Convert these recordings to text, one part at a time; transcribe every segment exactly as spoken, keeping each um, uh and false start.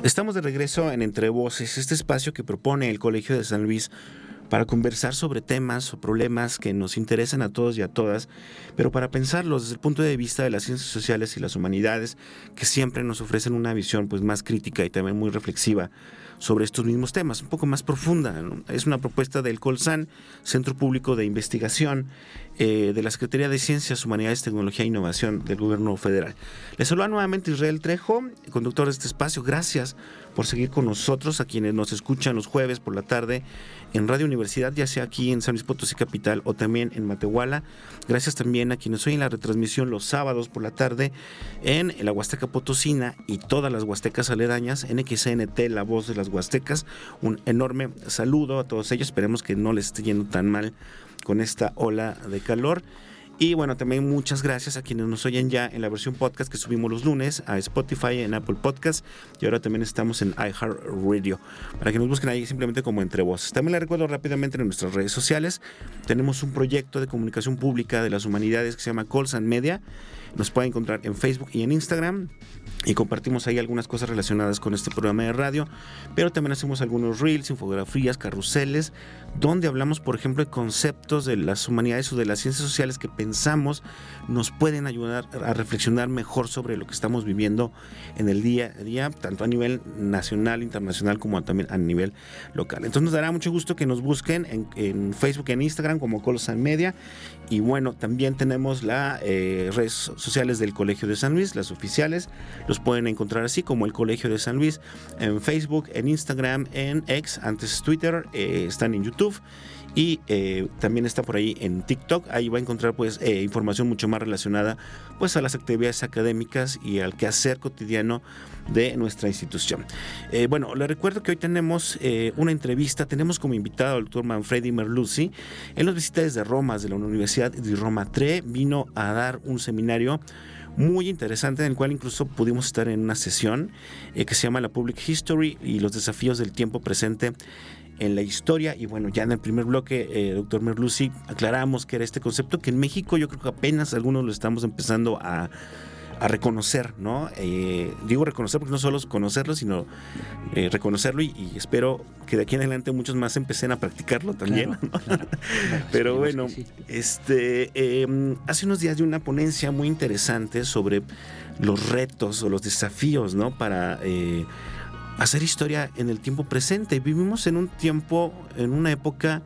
Estamos de regreso en Entre Voces, este espacio que propone el Colegio de San Luis para conversar sobre temas o problemas que nos interesan a todos y a todas, pero para pensarlos desde el punto de vista de las ciencias sociales y las humanidades, que siempre nos ofrecen una visión pues más crítica y también muy reflexiva sobre estos mismos temas, un poco más profunda, ¿no? Es una propuesta del Colsan, Centro Público de Investigación eh, de la Secretaría de Ciencias, Humanidades, Tecnología e Innovación del Gobierno Federal. Les saluda nuevamente Israel Trejo, conductor de este espacio. Gracias por seguir con nosotros, a quienes nos escuchan los jueves por la tarde en Radio Universidad, ya sea aquí en San Luis Potosí Capital o también en Matehuala. Gracias también a quienes oyen la retransmisión los sábados por la tarde en la Huasteca Potosina y todas las huastecas aledañas en X N T, La Voz de las Huastecas. Un enorme saludo a todos ellos. Esperemos que no les esté yendo tan mal con esta ola de calor. Y bueno, también muchas gracias a quienes nos oyen ya en la versión podcast que subimos los lunes a Spotify, en Apple Podcast, y ahora también estamos en iHeartRadio, para que nos busquen ahí simplemente como Entre Voces. También les recuerdo rápidamente en nuestras redes sociales, tenemos un proyecto de comunicación pública de las humanidades que se llama Colsan Media. Nos pueden encontrar en Facebook y en Instagram, y compartimos ahí algunas cosas relacionadas con este programa de radio, pero también hacemos algunos reels, infografías, carruseles, donde hablamos, por ejemplo, de conceptos de las humanidades o de las ciencias sociales que pensamos nos pueden ayudar a reflexionar mejor sobre lo que estamos viviendo en el día a día, tanto a nivel nacional, internacional, como también a nivel local. Entonces nos dará mucho gusto que nos busquen en, en Facebook y en Instagram como Colsan Media, y bueno, también tenemos las eh, redes sociales del Colegio de San Luis, las oficiales. Los pueden encontrar así como el Colegio de San Luis en Facebook, en Instagram, en X, antes Twitter, eh, están en YouTube y eh, también está por ahí en TikTok. Ahí va a encontrar pues eh, información mucho más relacionada pues a las actividades académicas y al quehacer cotidiano de nuestra institución. Eh, bueno, les recuerdo que hoy tenemos eh, una entrevista, tenemos como invitado al doctor Manfredi Merluzzi. Él nos visita desde Roma, desde la Universidad di Roma tre, vino a dar un seminario muy interesante en el cual incluso pudimos estar en una sesión eh, que se llama la Public History y los desafíos del tiempo presente en la historia. Y bueno, ya en el primer bloque, eh, doctor Merluzzi, aclaramos que era este concepto que en México yo creo que apenas algunos lo estamos empezando a, a reconocer, ¿no? Eh, digo reconocer porque no solo es conocerlo, sino eh, reconocerlo y, y espero que de aquí en adelante muchos más empecen a practicarlo también, claro, ¿no? Claro, claro. Pero bueno, sí. este eh, hace unos días de una ponencia muy interesante sobre los retos o los desafíos, ¿no? Para eh, hacer historia en el tiempo presente. Vivimos en un tiempo, en una época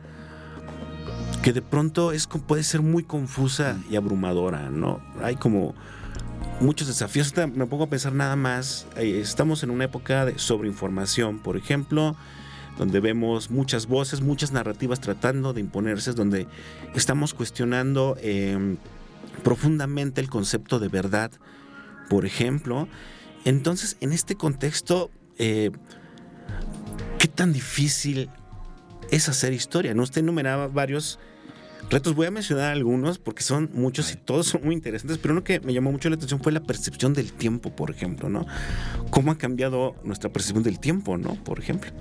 que de pronto es, puede ser muy confusa y abrumadora, ¿no? Hay como muchos desafíos. Me pongo a pensar nada más, estamos en una época de sobreinformación, por ejemplo, donde vemos muchas voces, muchas narrativas tratando de imponerse, donde estamos cuestionando eh, profundamente el concepto de verdad, por ejemplo. Entonces, en este contexto, eh, ¿qué tan difícil es hacer historia? ¿No? Usted enumeraba varios retos, voy a mencionar algunos porque son muchos y todos son muy interesantes, pero uno que me llamó mucho la atención fue la percepción del tiempo, por ejemplo, ¿no? ¿Cómo ha cambiado nuestra percepción del tiempo, ¿no? Por ejemplo.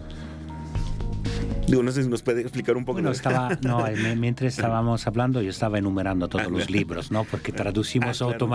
Digo, no sé si nos puede explicar un poco. Bueno, estaba, no, mientras estábamos hablando, yo estaba enumerando todos ah, los libros, ¿no? Porque traducimos ah, claro. automáticamente